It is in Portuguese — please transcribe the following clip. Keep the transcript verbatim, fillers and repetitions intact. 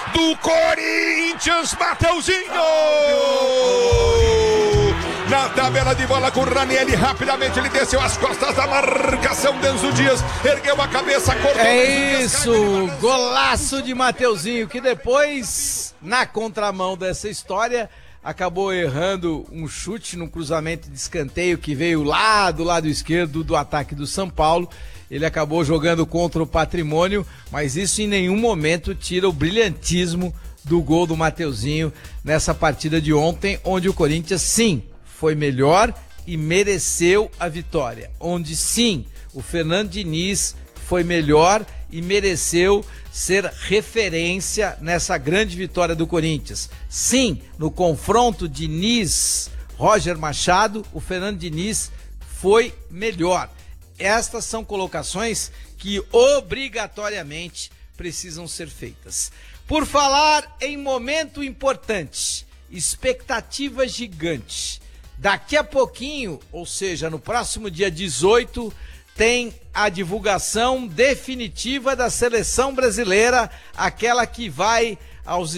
do Corinthians, Mateuzinho! Na tabela de bola com o Ranieri, rapidamente ele desceu as costas da marcação, Denzo Dias ergueu a cabeça, cortou. É isso, golaço de Mateuzinho, que depois, na contramão dessa história, acabou errando um chute no cruzamento de escanteio que veio lá do lado esquerdo do ataque do São Paulo. Ele acabou jogando contra o Patrimônio, mas isso em nenhum momento tira o brilhantismo do gol do Mateuzinho nessa partida de ontem, onde o Corinthians, sim, foi melhor e mereceu a vitória. Onde, sim, o Fernando Diniz foi melhor e mereceu ser referência nessa grande vitória do Corinthians. Sim, no confronto Diniz-Roger Machado, o Fernando Diniz foi melhor. Estas são colocações que obrigatoriamente precisam ser feitas. Por falar em momento importante, expectativa gigante. Daqui a pouquinho, ou seja, no próximo dia dezoito, tem a divulgação definitiva da seleção brasileira, aquela que vai aos